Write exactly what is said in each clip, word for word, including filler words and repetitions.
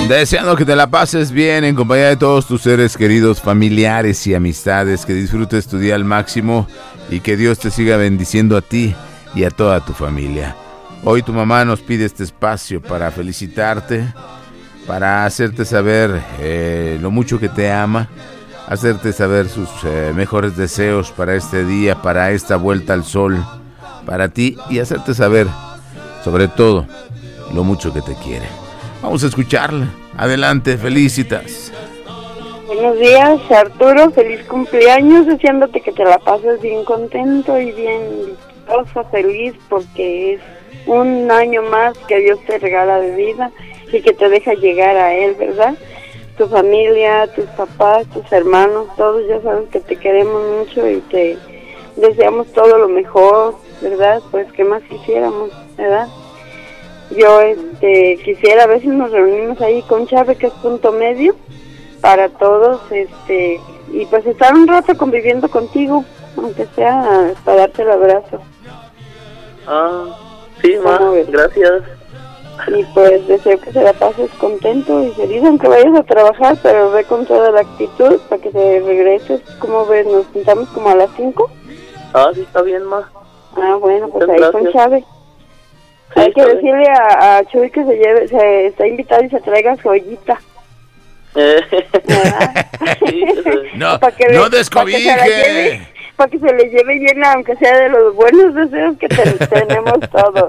Deseando que te la pases bien en compañía de todos tus seres queridos, familiares y amistades, que disfrutes tu día al máximo y que Dios te siga bendiciendo a ti y a toda tu familia. Hoy tu mamá nos pide este espacio para felicitarte, para hacerte saber eh, lo mucho que te ama, hacerte saber sus eh, mejores deseos para este día, para esta vuelta al sol, para ti, y hacerte saber, sobre todo, lo mucho que te quiere. Vamos a escucharla. Adelante, felicitas. Buenos días, Arturo. Feliz cumpleaños. Deseándote que te la pases bien contento y bien dichoso, feliz, porque es un año más que Dios te regala de vida y que te deja llegar a Él, ¿verdad? Tu familia, tus papás, tus hermanos, todos ya saben que te queremos mucho y te deseamos todo lo mejor, ¿verdad? Pues, ¿qué más quisiéramos, verdad? Yo este quisiera, a veces nos reunimos ahí con Chávez, que es punto medio para todos, este y pues estar un rato conviviendo contigo, aunque sea para darte el abrazo. Ah, sí, ma, gracias. Y pues deseo que te la pases contento y feliz, aunque vayas a trabajar, pero ve con toda la actitud para que te regreses. ¿Cómo ves? ¿Nos juntamos como a las cinco? Ah, sí, está bien, ma. Ah, bueno, pues Muchas ahí gracias. con Chávez. Sí, Hay que está decirle a, a Chuy que se lleve, se está invitado y se traiga su ollita. Eh, ¿Verdad? sí, sí. No, Pa' que no le- descobije. Para que, se la lleve, pa' que se le lleve llena, aunque sea de los buenos deseos que te- tenemos todos.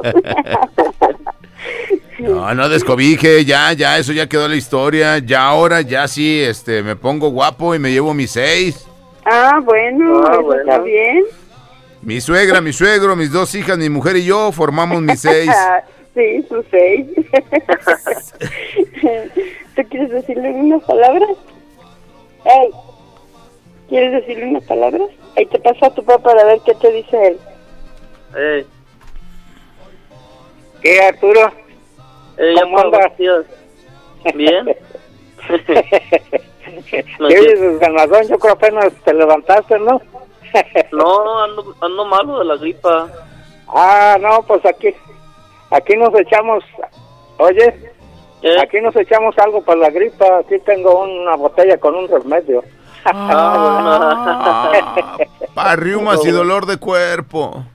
No, no descobije, ya, ya, eso ya quedó la historia. Ya ahora, ya sí, este, me pongo guapo y me llevo mis seis. Ah, bueno, Ah, eso bueno. está bien. Mi suegra, mi suegro, mis dos hijas, mi mujer y yo formamos mis seis. Sí, sus seis. ¿Tú quieres decirle unas palabras? Hey, ¿quieres decirle unas palabras? Ahí te pasa a tu papá para ver qué te dice él. Eh, ¿Qué, Arturo? eh, ¿Cómo ya, andas? gracias. Bien. ¿Qué dices, Ganadón? Yo creo que apenas te levantaste, ¿no? No, ando, ando malo de la gripa. Ah, no, pues aquí, aquí nos echamos, oye, ¿Eh? aquí nos echamos algo para la gripa. Aquí tengo una botella con un remedio. Ah, para riumas y dolor de cuerpo.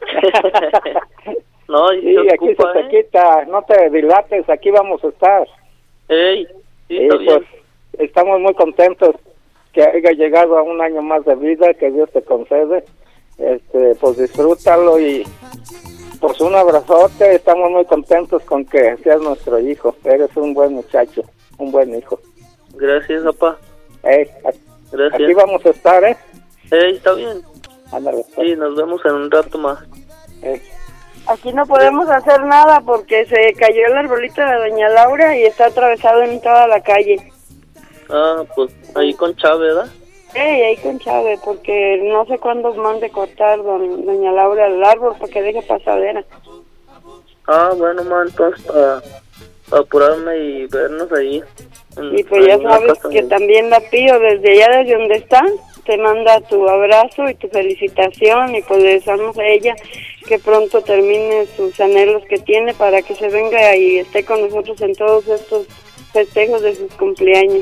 No, Sí, se aquí ocupa, se ¿eh? te quita, no te dilates, aquí vamos a estar. Ey, sí, Y está pues bien. estamos muy contentos que haya llegado a un año más de vida que Dios te concede. Este, pues disfrútalo y pues un abrazote. Estamos muy contentos con que seas nuestro hijo. Eres un buen muchacho, un buen hijo. Gracias, papá. Ey, aquí Gracias. vamos a estar, ¿eh? Ey, está bien. Ándale, pues. Sí, nos vemos en un rato más. Ey. Aquí no podemos hacer nada porque se cayó el arbolito de doña Laura y está atravesado en toda la calle. Ah, pues ahí con Chávez, ¿verdad? Ey, ahí con Chávez, porque no sé cuándo mande cortar don, doña Laura el árbol para que deje pasadera. Ah, bueno, ma, entonces para apurarme y vernos ahí. en- Y pues ya en una sabes casa que de- también la Pío, desde allá desde donde está, te manda tu abrazo y tu felicitación, y pues le deseamos a ella que pronto termine sus anhelos que tiene para que se venga y esté con nosotros en todos estos festejos de sus cumpleaños.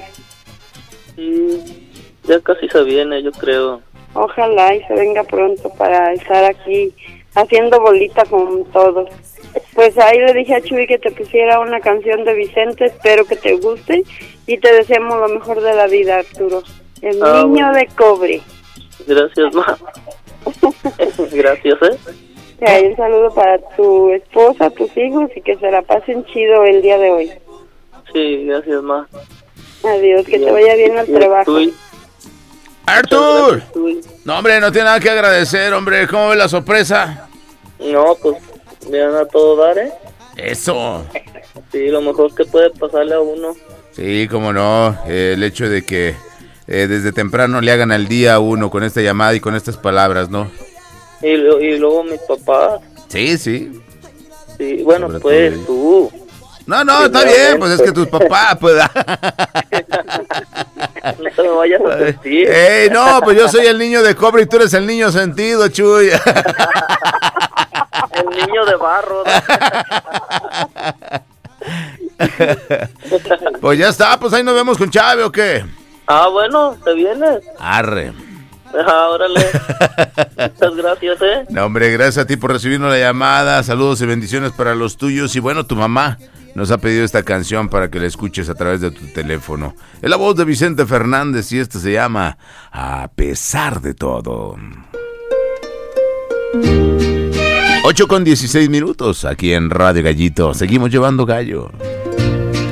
Sí, ya casi se viene, yo creo. Ojalá y se venga pronto para estar aquí haciendo bolita con todos. Pues ahí le dije a Chuy que te pusiera una canción de Vicente, espero que te guste y te deseamos lo mejor de la vida, Arturo. El Ah, niño bueno. de cobre. Gracias, ma. Gracias, ¿eh? Y ahí un saludo para tu esposa, tus hijos y que se la pasen chido el día de hoy. Sí, gracias, ma. Adiós, que te vaya bien al Y trabajo. tú y- ¡Artur! tú y- No, hombre, no tiene nada que agradecer, hombre. ¿Cómo ves la sorpresa? No, pues, vean a todo dar, ¿eh? Eso. Sí, lo mejor que puede pasarle a uno. Sí, cómo no. Eh, el hecho de que eh, desde temprano le hagan al día a uno con esta llamada y con estas palabras, ¿no? Y, lo- y luego mis papás. Sí, sí. Sí, bueno, Sobre pues todo tú. No, no, está bien, pues es que tus papás, pues... No te me vayas a sentir. Ey, no, pues yo soy el niño de cobre y tú eres el niño sentido, Chuy. El niño de barro. ¿no? Pues ya está, pues ahí nos vemos con Chave, ¿o qué? Ah, bueno, ¿te vienes? Arre. Ah, órale. Muchas gracias, ¿eh? No, hombre, gracias a ti por recibirnos la llamada. Saludos y bendiciones para los tuyos. Y bueno, tu mamá nos ha pedido esta canción para que la escuches a través de tu teléfono. Es la voz de Vicente Fernández y esta se llama A pesar de todo. ocho con dieciséis minutos aquí en Radio Gallito. Seguimos llevando gallo.